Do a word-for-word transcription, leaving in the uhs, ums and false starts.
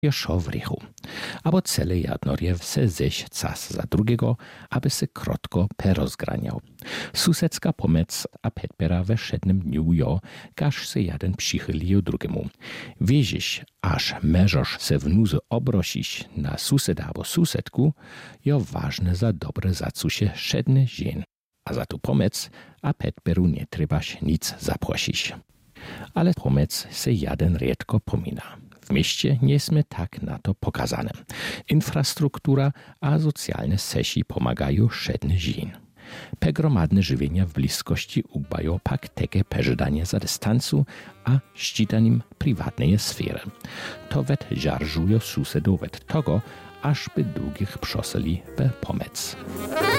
Joszo w rychu. Abo cele jadnorje se ześ cas za drugiego, aby se krotko perozgraniał. Susedzka pomec a petpera we szednym dniu jo, każ se jeden przychylił drugiemu. Wieziś, aż meżosz se w nuzy obrosić na suseda abo susedku, jo ważne za dobre zacusie szedny dzień. A za tu pomec a petperu nie trzebaś nic zapłasić. Ale pomec se jeden riedko pomina. W mieście nie sme tak na to pokazane. Infrastruktura a socjalne sesi pomagają szedny dzień. Pegromadne żywienia w bliskości ugbają pak takie peżydanie za dystansu a ścitanim prywatnej sfery. To wet żarżują susedów wet tego, aż by długich przoseli be pomec.